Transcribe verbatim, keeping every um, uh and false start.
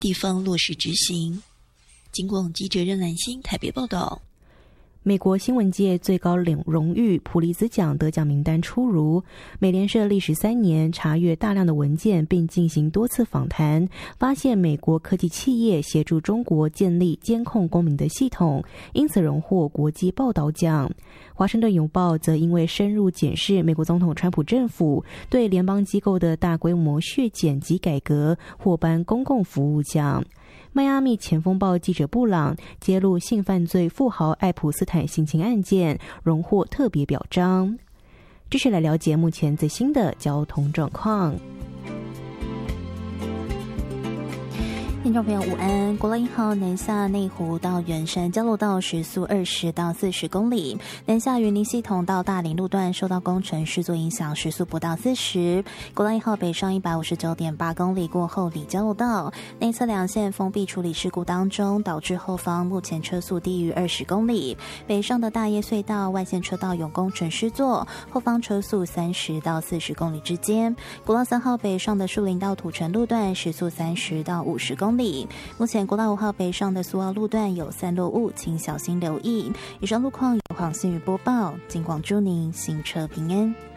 地方落实执行。经广记者任兰心台北报道。 美国新闻界最高领荣誉普利兹奖得奖名单出炉，美联社历时三年查阅大量的文件，并进行多次访谈，发现美国科技企业协助中国建立监控公民的系统，因此荣获国际报道奖。华盛顿邮报则因为深入检视美国总统川普政府对联邦机构的大规模削减及改革，获颁公共服务奖。迈阿密前锋报记者布朗揭露性犯罪富豪艾普斯坦性侵案件，荣获特别表彰。继续来了解目前最新的交通状况。 听众朋友午安，国道一号南下内湖到圆山交流道时速二十到四十公里，南下云林系统到大林路段受到工程施作影响，时速不到四十。国道一号北上一百五十九点八公里过后里交流道内侧两线封闭处理事故当中，导致后方目前车速低于二十公里。北上的大叶隧道外线车道有工程施作，后方车速三十到四十公里之间。国道三号北上的树林到土城路段时速三十到五十公里。目前国道五号北上的苏澳路段有散落物，请小心留意。以上路况由黄新宇播报，警广祝您行车平安。